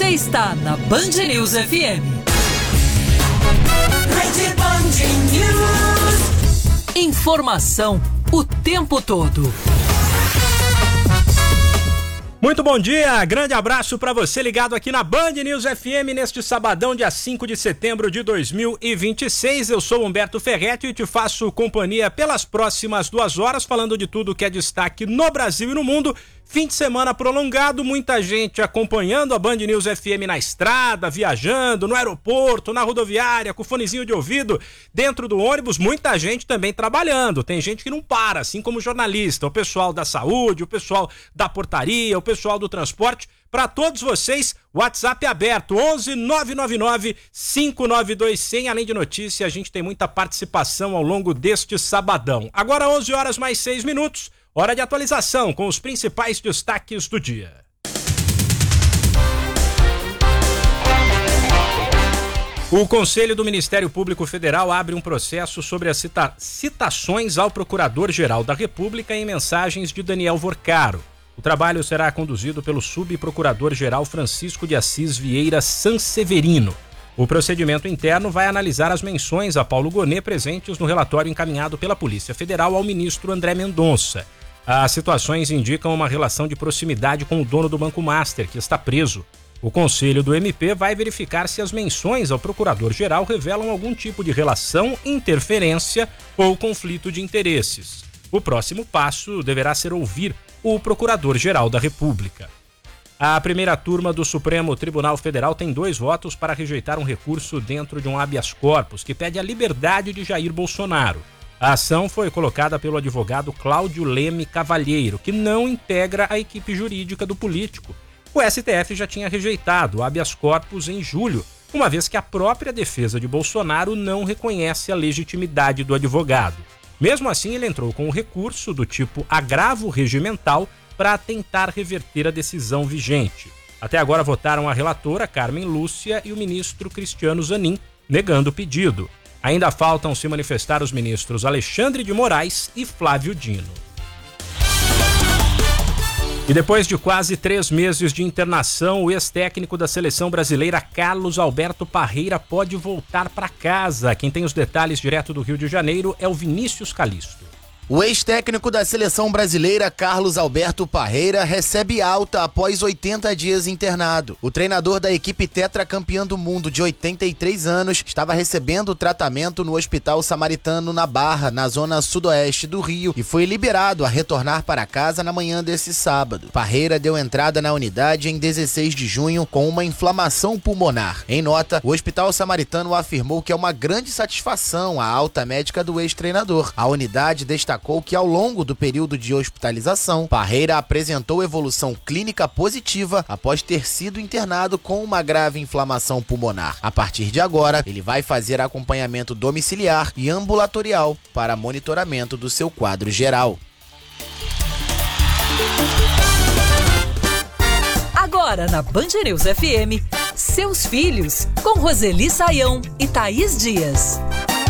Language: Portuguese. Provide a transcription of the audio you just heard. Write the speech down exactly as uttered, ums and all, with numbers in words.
Você está na Band News F M. Rede Band News. Informação o tempo todo. Muito bom dia, grande abraço para você ligado aqui na Band News F M neste sabadão, dia cinco de setembro de dois mil e vinte e seis. Eu sou Humberto Ferretti e te faço companhia pelas próximas duas horas, falando de tudo que é destaque no Brasil e no mundo. Fim de semana prolongado, muita gente acompanhando a Band News F M na estrada, viajando, no aeroporto, na rodoviária, com fonezinho de ouvido, dentro do ônibus, muita gente também trabalhando. Tem gente que não para, assim como jornalista, o pessoal da saúde, o pessoal da portaria, o pessoal do transporte. Para todos vocês, WhatsApp aberto, onze nove nove nove, cinco nove dois zero zero. Além de notícia, a gente tem muita participação ao longo deste sabadão. Agora onze horas mais seis minutos. Hora de atualização com os principais destaques do dia. O Conselho do Ministério Público Federal abre um processo sobre as cita- citações ao Procurador-Geral da República em mensagens de Daniel Vorcaro. O trabalho será conduzido pelo Subprocurador-Geral Francisco de Assis Vieira Sanseverino. O procedimento interno vai analisar as menções a Paulo Gonet presentes no relatório encaminhado pela Polícia Federal ao ministro André Mendonça. As situações indicam uma relação de proximidade com o dono do Banco Master, que está preso. O Conselho do M P vai verificar se as menções ao Procurador-Geral revelam algum tipo de relação, interferência ou conflito de interesses. O próximo passo deverá ser ouvir o Procurador-Geral da República. A primeira turma do Supremo Tribunal Federal tem dois votos para rejeitar um recurso dentro de um habeas corpus que pede a liberdade de Jair Bolsonaro. A ação foi colocada pelo advogado Cláudio Leme Cavalheiro, que não integra a equipe jurídica do político. O S T F já tinha rejeitado o habeas corpus em julho, uma vez que a própria defesa de Bolsonaro não reconhece a legitimidade do advogado. Mesmo assim, ele entrou com um recurso do tipo agravo regimental para tentar reverter a decisão vigente. Até agora votaram a relatora Carmen Lúcia e o ministro Cristiano Zanin, negando o pedido. Ainda faltam se manifestar os ministros Alexandre de Moraes e Flávio Dino. E depois de quase três meses de internação, o ex-técnico da seleção brasileira Carlos Alberto Parreira pode voltar para casa. Quem tem os detalhes direto do Rio de Janeiro é o Vinícius Calisto. O ex-técnico da seleção brasileira, Carlos Alberto Parreira, recebe alta após oitenta dias internado. O treinador da equipe tetracampeã do mundo de oitenta e três anos estava recebendo tratamento no Hospital Samaritano na Barra, na zona sudoeste do Rio, e foi liberado a retornar para casa na manhã desse sábado. Parreira deu entrada na unidade em dezesseis de junho com uma inflamação pulmonar. Em nota, o Hospital Samaritano afirmou que é uma grande satisfação a alta médica do ex-treinador. A unidade destacou que ao longo do período de hospitalização, Parreira apresentou evolução clínica positiva após ter sido internado com uma grave inflamação pulmonar. A partir de agora, ele vai fazer acompanhamento domiciliar e ambulatorial para monitoramento do seu quadro geral. Agora na Band News F M, seus filhos com Roseli Saião e Thaís Dias.